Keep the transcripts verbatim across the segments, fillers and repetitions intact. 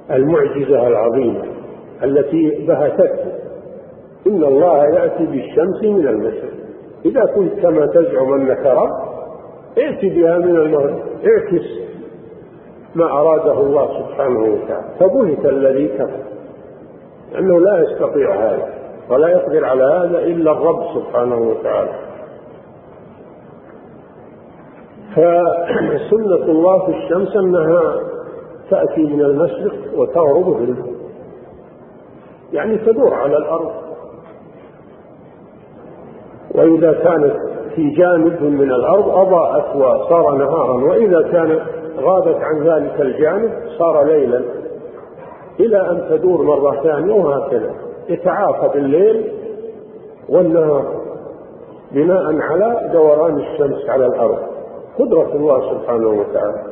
المعجزة العظيمة التي بهتته. إن الله يأتي بالشمس من المشرق، إذا كنت كما تزعم أنك رب ائت بها من المغرب، اعكس ما أراده الله سبحانه وتعالى. فبهت الذي كفر لأنه لا يستطيع هذا ولا يقدر على هذا إلا الرب سبحانه وتعالى. فسنة الله في الشمس أنها تأتي من المشرق وتغرب في المغرب، يعني تدور على الأرض، وإذا كانت في جانب من الأرض أضاءت وصار نهارا، وإذا كانت غابت عن ذلك الجانب صار ليلا، إلى أن تدور مرة ثانية، وهكذا يتعاقب الليل والنهار بناء على دوران الشمس على الأرض. قدرة الله سبحانه وتعالى.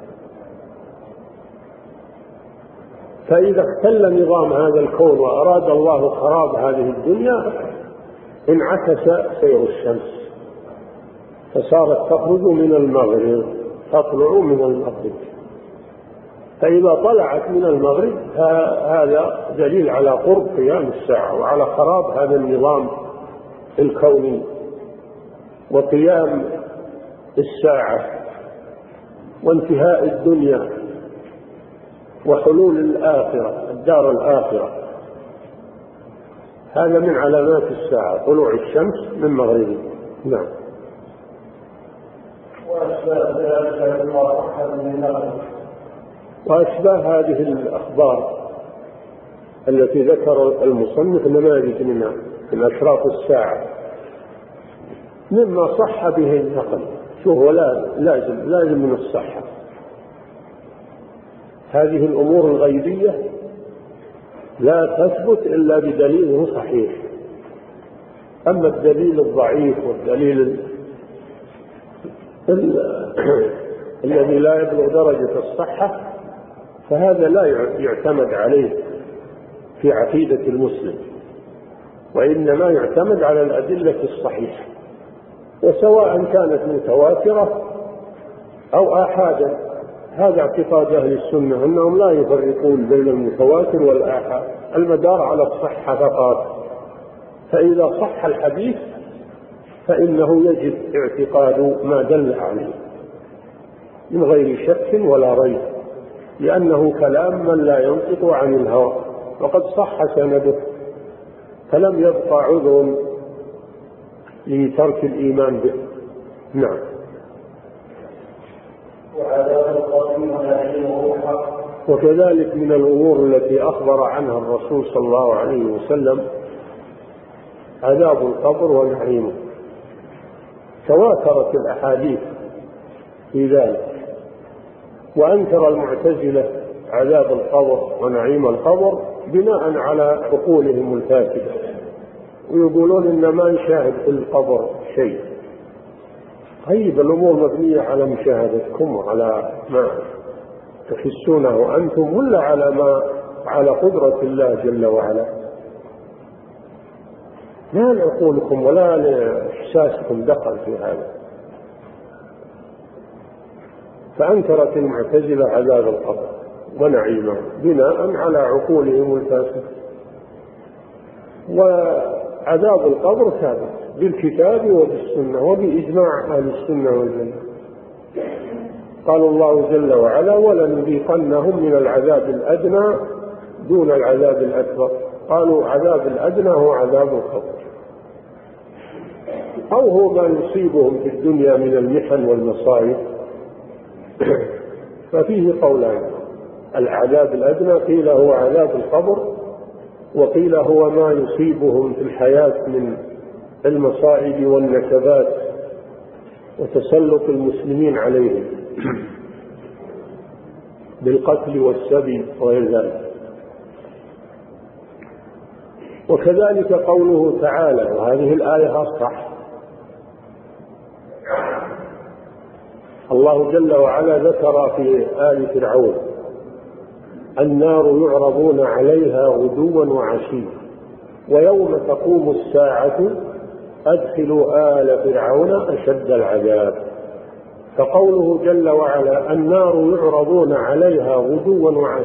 فإذا اختل نظام هذا الكون وأراد الله خراب هذه الدنيا انعكس سير الشمس، فصارت تخرج من المغرب تطلع من المغرب. فإذا طلعت من المغرب هذا دليل على قرب قيام الساعة وعلى خراب هذا النظام الكوني وقيام الساعة وانتهاء الدنيا وحلول الآخرة، الدار الآخرة. هذا من علامات الساعة، طلوع الشمس من مغربها. نعم. وأشباه هذه الأخبار التي ذكر المصنف نماذج منها من أشراط الساعة مما صح به النقل. شوف، ولا لازم لازم من الصحة. هذه الأمور الغيبية لا تثبت إلا بدليل صحيح. أما الدليل الضعيف والدليل الذي لا يبلغ درجة الصحة فهذا لا يعتمد عليه في عقيدة المسلم، وإنما يعتمد على الأدلة الصحيحة، وسواء كانت متواترة أو آحادا. هذا اعتقاد أهل السنة أنهم لا يفرقون بين المتواتر والآحاد، المدار على الصحة فقط. فإذا صح الحديث فإنه يجب اعتقاد ما دل عليه من غير شك ولا ريب، لأنه كلام من لا ينطق عن الهوى وقد صح سنده، فلم يبقى عذر لترك الإيمان به. نعم. وكذلك من الأمور التي أخبر عنها الرسول صلى الله عليه وسلم عذاب القبر ونعيمه، تواترت الأحاديث في ذلك. وأنكر المعتزلة عذاب القبر ونعيم القبر بناء على عقولهم الفاسدة، ويقولون إن ما نشاهد في القبر شيء. طيب، الأمور مبنية على مشاهدتكم وعلى ما تحسونه أنتم، ولا على ما على قدرة الله جل وعلا؟ لا لعقولكم ولا لإحساسكم دخل في هذا. فأنكرت المعتزلة عذاب القبر ونعيمه بناء على عقولهم الفاسدة. وعذاب القبر ثابت بالكتاب وبالسنة وبإجماع أهل السنة والجماعة. قال الله جل وعلا: ولنذيقنهم من العذاب الأدنى دون العذاب الأكبر. قالوا عذاب الأدنى هو عذاب القبر، أو هو ما يصيبهم في الدنيا من المحن والمصائب. ففيه قولان: العذاب الأدنى قيل هو عذاب القبر، وقيل هو ما يصيبهم في الحياة من المصائب والنكبات وتسلط المسلمين عليهم بالقتل والسبي وغير ذلك. وكذلك قوله تعالى، وهذه الآية أصح، الله جل وعلا ذكر في آل فرعون: النار يعرضون عليها غدوا وعشيا ويوم تقوم الساعة أدخلوا آل فرعون أشد العذاب. فقوله جل وعلا: النار يعرضون عليها غدوا وعشيا